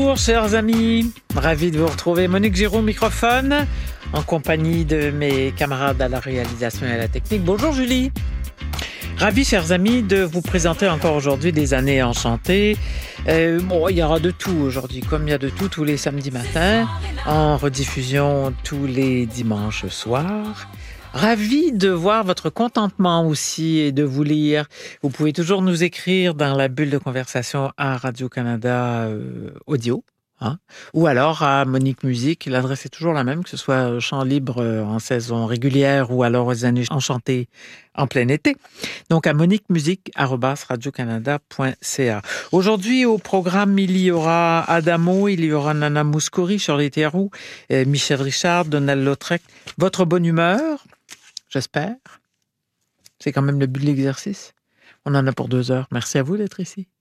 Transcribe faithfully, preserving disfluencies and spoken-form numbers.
Bonjour chers amis, ravi de vous retrouver. Monique Giraud au microphone, en compagnie de mes camarades à la réalisation et à la technique. Bonjour Julie. Ravi chers amis de vous présenter encore aujourd'hui des années enchantées. Euh, bon, il y aura de tout aujourd'hui, comme il y a de tout tous les samedis matins, en rediffusion tous les dimanches soirs. Ravi de voir votre contentement aussi et de vous lire. Vous pouvez toujours nous écrire dans la bulle de conversation à Radio-Canada euh, Audio, hein, ou alors à Monique Musique. L'adresse est toujours la même, que ce soit chant libre en saison régulière ou alors aux années enchantées en plein été. Donc à moniquemusique arobase radiocanada point c a. Aujourd'hui au programme, il y aura Adamo, il y aura Nana Mouskouri, Shirley Théroux, euh, Michel Richard, Donald Lautrec. Votre bonne humeur, j'espère. C'est quand même le but de l'exercice. On en a pour deux heures. Merci à vous d'être ici.